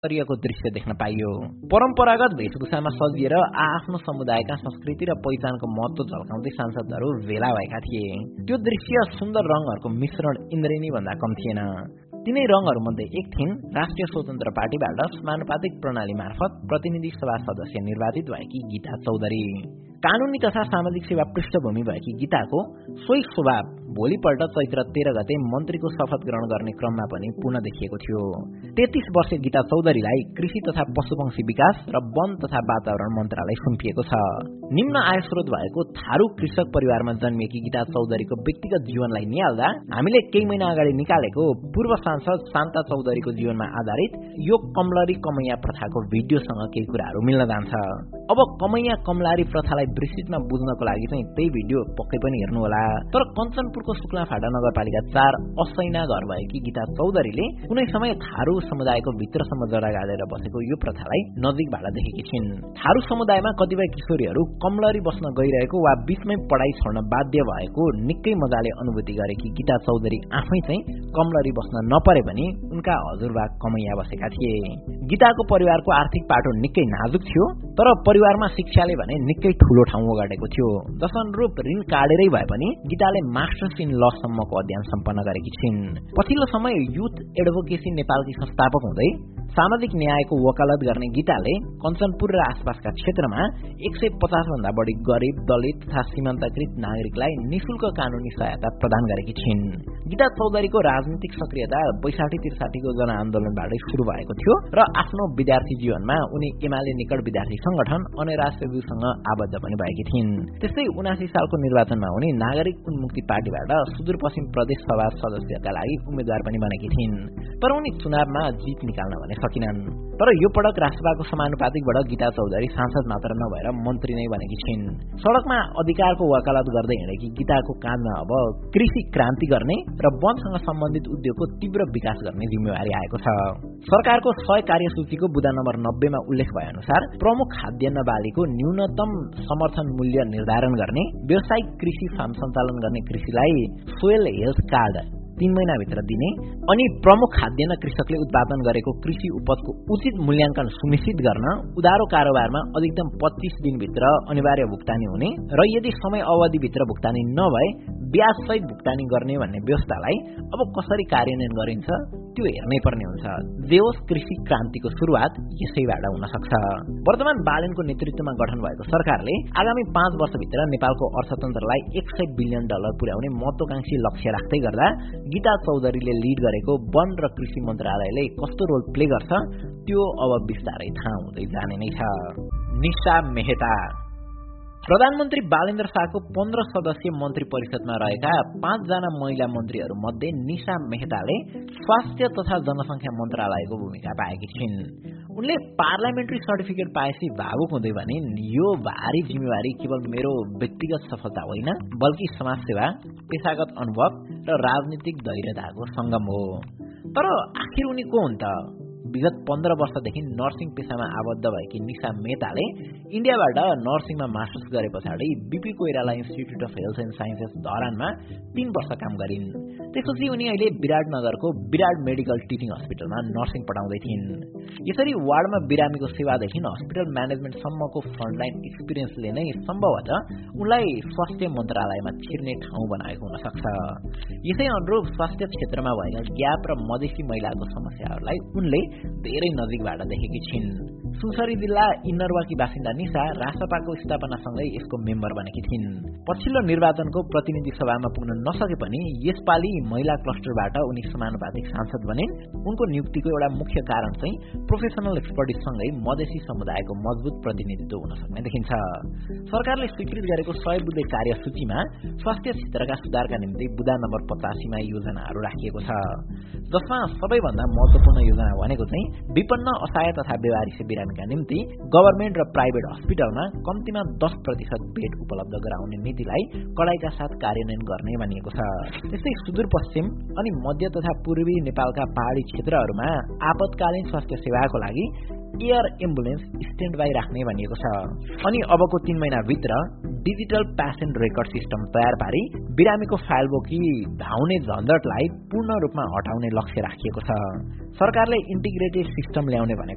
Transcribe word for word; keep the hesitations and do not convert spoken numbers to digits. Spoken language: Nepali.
स्तरीयको दृश्य देख्न पाइयो। परम्परागत वेशभूषामा सजिएर आफ्नो समुदायका संस्कृति र पहिचानको महत्त्व झल्काउँदै सांसदहरू भेला भएका थिए। त्यो दृश्य सुन्दर रङहरूको मिश्रण इन्द्रेणी भन्दा कम थिएन। तीनै रङहरूमध्ये एक थिइन् राष्ट्रिय स्वतन्त्र पार्टीबाट समानुपातिक प्रणाली मार्फत प्रतिनिधि सभा सदस्य निर्वाचित भएकी गीता चौधरी। कानूनी तथा सामाजिक सेवा पृष्ठभूमि भएकी गीताको सोही स्वभाव भोलिपल्ट चैत्र तेह्र गते मन्त्रीको शपथ ग्रहण गर्ने क्रममा पनि पुनः देखिएको थियो। तेत्तीस वर्षीय गीता चौधरीलाई कृषि तथा पशुपक्षी विकास र वन तथा वातावरण मन्त्रालय सुम्पिएको छ। निम्न आय स्रोत भएको थारू कृषक परिवारमा जन्मिएकी गीता चौधरीको व्यक्तिगत जीवनलाई निहाल्दा हामीले केही महिना अगाडि निकालेको पूर्व सांसद शान्ता चौधरीको जीवनमा आधारित यो कमलरी कमैया प्रथाको भिडियोसँग केही कुराहरू मिल्न जान्छ। अब कमैया कमलारी प्रथालाई विस्तृतमा बुझ्नको लागि चाहिँ त्यही भिडियो पक्कै पनि हेर्नुहोला। तर कञ्चनपुरको सुक्लाफाटा नगरपालिका चार असैना घर भएकी गीता चौधरीले कुनै समय थारू समुदायको भित्रसम्म जडा गाडेर बसेको यो प्रथालाई नजिकबाट देखेकी छिन्। थारू समुदायमा कतिपय किशोरीहरू कमलरी बस्न गइरहेको वा बीचमै पढाइ छोड्न बाध्य भएको निकै मजाले अनुभूति गरेकी गीता चौधरी आफै चाहिँ कमलरी बस्न नपरे पनि उनका हजुरबा कमैया बसेका थिए। गीताको परिवारको आर्थिक पाटो निकै नाजुक थियो, तर परिवारमा शिक्षाले भने निकै ठूलो ठाउँ ओगटेको थियो। जसअनुरूप ऋण काटेरै भए पनि गीताले मास्टर्स इन ल सम्मको अध्ययन सम्पन्न गरेकी छिन्। पछिल्लो समय युथ एडभोकेसी नेपालकी संस्थापक हुँदै सामाजिक न्यायको वकालत गर्ने गीताले कञ्चनपुर र आसपासका क्षेत्रमा एक सय पचास भन्दा बढी गरीब, दलित तथा सीमान्तकृत नागरिकलाई निशुल्क कानूनी सहायता प्रदान गरेकी छिन्। गीता चौधरीको राजनीतिक सक्रियता बैसाठी त्रिसाठीको जनआन्दोलनबाटै सुरु भएको थियो र आफ्नो विद्यार्थी जीवनमा उनी एमाले निकट विद्यार्थी संगठन अनेराज सेबुसँग आबद्ध पनि भएकी थिइन्। त्यस्तै उनासी सालको निर्वाचनमा उनी नागरिक उन्मुक्ति पार्टीबाट सुदूरपश्चिम प्रदेश सभा सदस्यका लागि उम्मेद्वार पनि बनेकी थिइन्। तर उनी चुनावमा जित निकाल्न भने सकिनन्। तर यो पटक राष्ट्रसभाको समानुपातिकबाट गीता चौधरी सांसद मात्र नभएर मन्त्री नै बनेकी छिन्। सडकमा अधिकारको वकालत गर्दै हिँडेकी गीताको काँधमा अब कृषि क्रान्ति गर्ने र वनसँग सम्बन्धित उद्योगको तीव्र विकास गर्ने जिम्मेवारी आएको छ। सरकारको सय कार्यसूचीको बुँदा नम्बर नब्बेमा उल्लेख भए अनुसार प्रमुख खाद्यान्न बालीको न्यूनतम समर्थन मूल्य निर्धारण गर्ने, व्यावसायिक कृषि फार्म सञ्चालन गर्ने कृषिलाई सोयल हेल्थ कार्ड तीन महिनाभित्र दिने अनि प्रमुख खाद्यान्न कृषकले उत्पादन गरेको कृषि उपजको उचित मूल्याङ्कन सुनिश्चित गर्न, उधारो कारोबारमा अधिकतम पच्चीस दिनभित्र अनिवार्य भुक्तानी हुने र यदि समय अवधिभित्र भुक्तानी नभए ब्याज सहित भुक्तानी गर्ने भन्ने व्यवस्थालाई अब कसरी कार्यान्वयन गरिन्छ त्यो हेर्नै पर्ने हुन्छ। जे होस्, कृषि क्रान्तिको सुरुवात यसैबाट हुन सक्छ। वर्तमान बालेनको नेतृत्वमा गठन भएको सरकारले आगामी पाँच वर्षभित्र नेपालको अर्थतन्त्रलाई एक सय बिलियन डलर पुर्याउने महत्वाकांक्षी लक्ष्य राख्दै गर्दा गीता चौधरीले लिड गरेको वन र कृषि मन्त्रालयले कस्तो रोल प्ले गर्छ त्यो अब बिस्तारै थाहा हुँदै जाने नै छ। निशा मेहता प्रधानमन्त्री बालेन्द्र शाहको पन्ध्र सदस्यीय मन्त्री परिषदमा रहेका पाँचजना महिला मन्त्रीहरू मध्ये निशा मेहताले स्वास्थ्य तथा जनसङ्ख्या मन्त्रालयको भूमिका पाएकी छिन्। उनले पार्लियामेन्ट्री सर्टिफिकेट पाएपछि भावुक हुँदै भने यो भारी जिम्मेवारी केवल मेरो व्यक्तिगत सफलता होइन, बल्कि समाजसेवा, पेशागत अनुभव र राजनीतिक धैर्यताको संगम हो। तर आखिर उनी को हुन् त? विगत पन्ध्र वर्षदेखि नर्सिङ पेसामा आबद्ध भएकी निशा मेहताले इन्डियाबाट नर्सिङमा मास्टर्स गरे पछाडि BP Koirala institute of health and sciences धरानमा तीन वर्ष काम गरिन्। त्यसपछि उनी अहिले विराटनगरको विराट मेडिकल टिचिङ हस्पिटलमा नर्सिङ पढाउँदै थिइन्। यसरी वार्डमा बिरामीको सेवादेखि हस्पिटल म्यानेजमेन्टसम्मको फ्रन्टलाइन एक्सपिरियन्सले नै सम्भवतः उनलाई स्वास्थ्य मन्त्रालयमा छिर्ने ठाउँ बनाएको हुन सक्छ। यसै अनुरूप स्वास्थ्य क्षेत्रमा भएका ग्याप र मधेसी महिलाको समस्याहरूलाई उनले धेरै नजिकबाट देखेकी छिन्। सुनसरी जिल्ला इन्नरवाकी बासिन्दा निशा राष्ट्रपाको स्थापनासँगै यसको मेम्बर बनेकी थिइन्। पछिल्लो निर्वाचनको प्रतिनिधि सभामा पुग्न नसके पनि यसपालि महिला क्लस्टरबाट उनी समानुपातिक सांसद बनिन्। उनको नियुक्तिको एउटा मुख्य कारण चाहिँ प्रोफेसनल एक्सपर्टिजसँगै मधेसी समुदायको मजबुत प्रतिनिधित्व हुन सक्ने देखिन्छ। सरकारले स्वीकृत गरेको सय बुँदे कार्यसूचीमा स्वास्थ्य क्षेत्रका सुधारका निम्ति बुँदा नम्बर पचासीमा योजनाहरू राखिएको छ, जसमा सबैभन्दा महत्वपूर्ण योजना भनेको चाहिँ विपन्न, असहाय तथा बेवारिसे बिरामीका निम्ति गभर्मेन्ट र प्राइभेट हस्पिटलमा कम्तीमा दस प्रतिशत बेड उपलब्ध गराउने नीतिलाई कडाइका साथ कार्यान्वयन गर्ने भनिएको छ। त्यस्तै सुदूरपश्चिम अनि मध्य तथा पूर्वी नेपालका पहाडी क्षेत्रहरूमा आपतकालीन स्वास्थ्य सेवाको लागि एयर एम्बुलेन्स स्ट्यान्ड बाई राख्ने भनिएको छ। अनि अबको तीन महिनाभित्र डिजिटल पेसेन्ट रेकर्ड सिस्टम तयार पारी बिरामीको फाइल बोकी धाउने झन्झटलाई पूर्ण रूपमा हटाउने लक्ष्य राखिएको छ। सरकारले इन्टिग्रेटेड सिस्टम ल्याउने भनेको